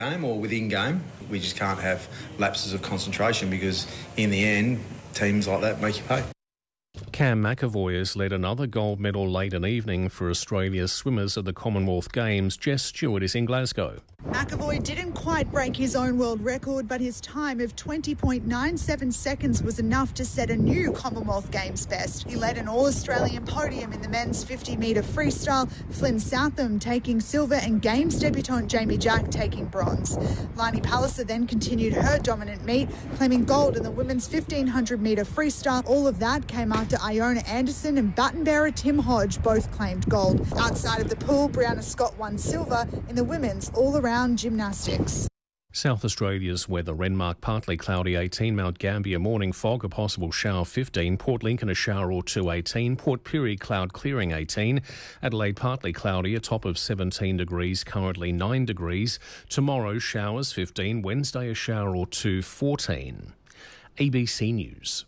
game or within game. We just can't have lapses of concentration because in the end, teams like that make you pay. Cam McAvoy has led another gold medal late in evening for Australia's swimmers at the Commonwealth Games. Jess Stewart is in Glasgow. McAvoy didn't quite break his own world record, but his time of 20.97 seconds was enough to set a new Commonwealth Games best. He led an all-Australian podium in the men's 50-metre freestyle, Flynn Southam taking silver and Games debutant Jamie Jack taking bronze. Lani Palliser then continued her dominant meet, claiming gold in the women's 1500-metre freestyle. All of that came after Iona Anderson and baton bearer Tim Hodge both claimed gold. Outside of the pool, Brianna Scott won silver in the women's all-around gymnastics. South Australia's weather: Renmark partly cloudy 18, Mount Gambier morning fog, a possible shower 15, Port Lincoln a shower or two 18, Port Pirie cloud clearing 18, Adelaide partly cloudy, a top of 17 degrees, currently 9 degrees, tomorrow showers 15, Wednesday a shower or two 14. ABC News.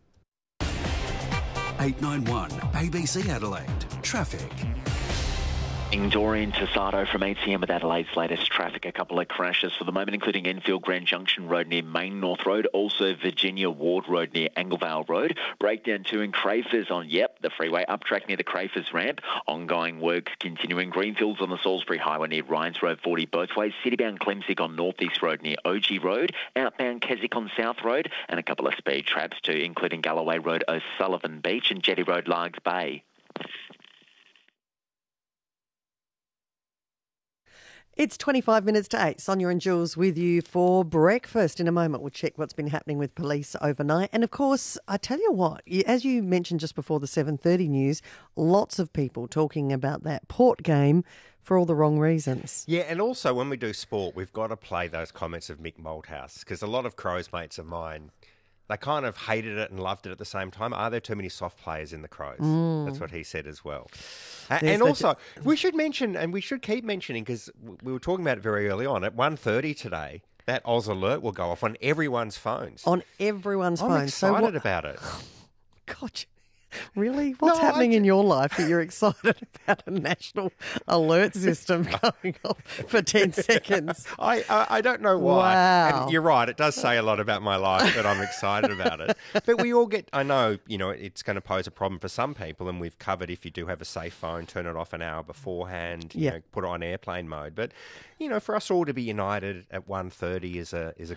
891 ABC Adelaide. Traffic. Dorian Tassado from ATM with Adelaide's latest traffic. A couple of crashes for the moment, including Enfield Grand Junction Road near Main North Road, also Virginia Ward Road near Anglevale Road. Breakdown 2 in Crayfors on, the freeway uptrack near the Crayfors ramp. Ongoing work continuing. Greenfields on the Salisbury Highway near Ryan's Road 40 both ways. Citybound Clemsick on North East Road near OG Road. Outbound Keswick on South Road. And a couple of speed traps too, including Galloway Road, O'Sullivan Beach and Jetty Road, Largs Bay. It's 25 minutes to 8. Sonia and Jules with you for breakfast. In a moment, we'll check what's been happening with police overnight. And, of course, I tell you what, as you mentioned just before the 7:30 news, lots of people talking about that Port game for all the wrong reasons. Yeah, and also when we do sport, we've got to play those comments of Mick Malthouse because a lot of Crows mates of mine, they kind of hated it and loved it at the same time. Are there too many soft players in the Crows? That's what he said as well. And also, we should mention, and we should keep mentioning, because we were talking about it very early on, at 1:30 today, that Oz alert will go off on everyone's phones. On everyone's phones. I'm excited about it. God, really? What's happening in your life that you're excited about a national alert system going off for 10 seconds? I don't know why. Wow. And you're right, it does say a lot about my life that I'm excited about it. But we all get, I know, it's going to pose a problem for some people, and we've covered if you do have a safe phone, turn it off an hour beforehand, put it on airplane mode. But, for us all to be united at 1:30 is a